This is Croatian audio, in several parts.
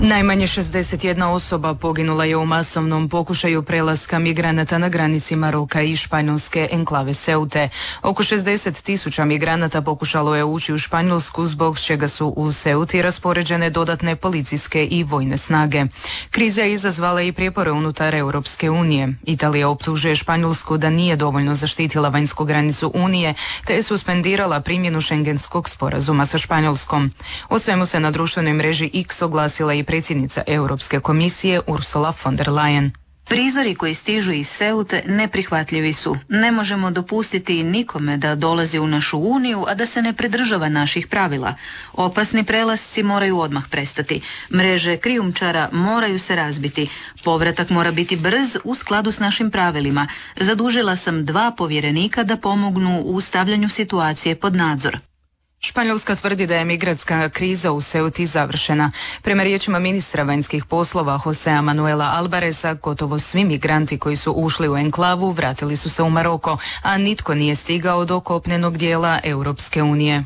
Najmanje 61 osoba poginula je u masovnom pokušaju prelaska migranata na granici Maroka i španjolske enklave Seute. Oko 60.000 migranata pokušalo je ući u Španjolsku, zbog čega su u Seuti raspoređene dodatne policijske i vojne snage. Kriza je izazvala i prijepore unutar Europske unije. Italija optužuje Španjolsku da nije dovoljno zaštitila vanjsku granicu Unije, te je suspendirala primjenu Schengenskog sporazuma sa Španjolskom. O svemu se na društvenoj mreži X oglasila i predsjednica Europske komisije Ursula von der Leyen. Prizori koji stižu iz Seute neprihvatljivi su. Ne možemo dopustiti nikome da dolazi u našu uniju, a da se ne pridržava naših pravila. Opasni prelasci moraju odmah prestati. Mreže krijumčara moraju se razbiti. Povratak mora biti brz u skladu s našim pravilima. Zadužila sam 2 povjerenika da pomognu u stavljanju situacije pod nadzor. Španjolska tvrdi da je migrantska kriza u Seuti završena. Prema riječima ministra vanjskih poslova Josea Manuela Albareza, gotovo svi migranti koji su ušli u enklavu vratili su se u Maroko, a nitko nije stigao do kopnenog dijela Europske unije.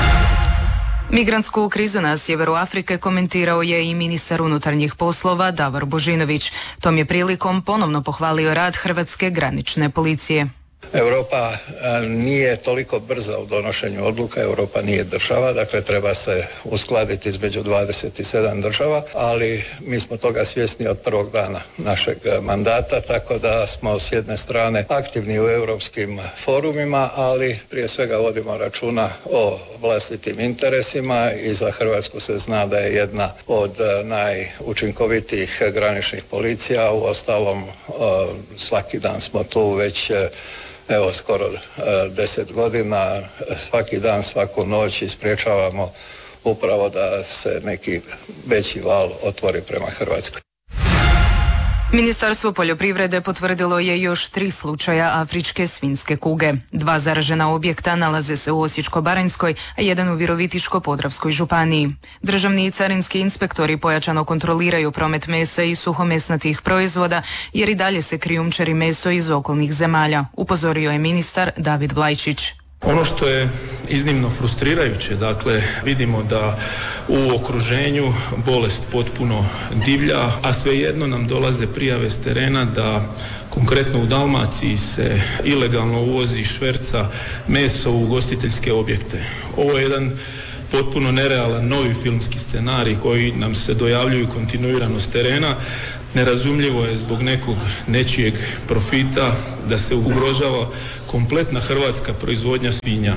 Migrantsku krizu na sjeveru Afrike komentirao je i ministar unutarnjih poslova Davor Božinović. Tom je prilikom ponovno pohvalio rad hrvatske granične policije. Europa nije toliko brza u donošenju odluka, Europa nije država, dakle treba se uskladiti između 27 država, ali mi smo toga svjesni od prvog dana našeg mandata, tako da smo s jedne strane aktivni u europskim forumima, ali prije svega vodimo računa o vlastitim interesima i za Hrvatsku se zna da je jedna od najučinkovitijih graničnih policija. Uostalom, svaki dan smo tu već skoro 10 godina, svaki dan, svaku noć isprječavamo upravo da se neki veći val otvori prema Hrvatskoj. Ministarstvo poljoprivrede potvrdilo je još 3 slučaja afričke svinjske kuge. 2 zaražena objekta nalaze se u Osječko-baranjskoj, a 1 u Virovitičko-podravskoj županiji. Državni i carinski inspektori pojačano kontroliraju promet mesa i suhomesnatih proizvoda, jer i dalje se krijumčari meso iz okolnih zemalja, upozorio je ministar David Vlajčić. Ono što je iznimno frustrirajuće, dakle, vidimo da u okruženju bolest potpuno divlja, a svejedno nam dolaze prijave s terena da konkretno u Dalmaciji se ilegalno uvozi i šverca meso u ugostiteljske objekte. Ovo je jedan potpuno nerealan novi filmski scenarij koji nam se dojavljuju kontinuirano s terena. Nerazumljivo je zbog nekog nečijeg profita da se ugrožava kompletna hrvatska proizvodnja svinja.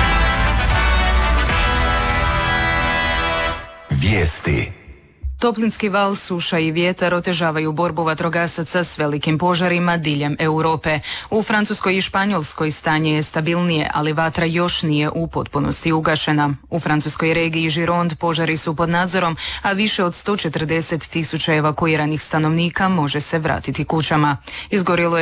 Vijesti. Toplinski val, suša i vjetar otežavaju borbu vatrogasaca s velikim požarima diljem Europe. U Francuskoj i Španjolskoj stanje je stabilnije, ali vatra još nije u potpunosti ugašena. U francuskoj regiji Gironde požari su pod nadzorom, a više od 140.000 evakuiranih stanovnika može se vratiti kućama. Izgorilo je